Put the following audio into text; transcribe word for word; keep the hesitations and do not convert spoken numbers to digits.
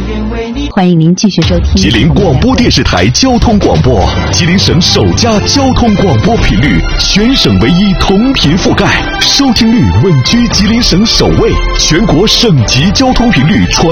欢迎您继续收听吉林广播电视台交通广播，吉林省首家交通广播频率，全省唯一同频覆盖，收听率稳居吉林省首位，全国省级交通频率传